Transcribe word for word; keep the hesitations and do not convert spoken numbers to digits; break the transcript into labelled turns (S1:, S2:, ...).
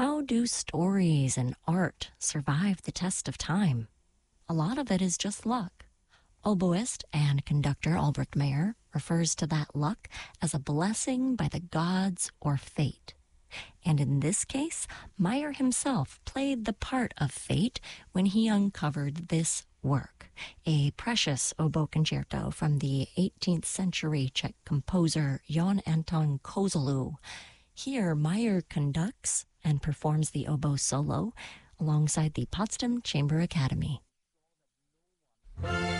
S1: How do stories and art survive the test of time? A lot of it is just luck. Oboist and conductor Albrecht Meyer refers to that luck as a blessing by the gods or fate. And in this case, Meyer himself played the part of fate when he uncovered this work, a precious oboe concerto from the eighteenth century Czech composer Jan Anton Kozelů. Here, Meyer conducts and performs the oboe solo alongside the Potsdam Chamber Academy.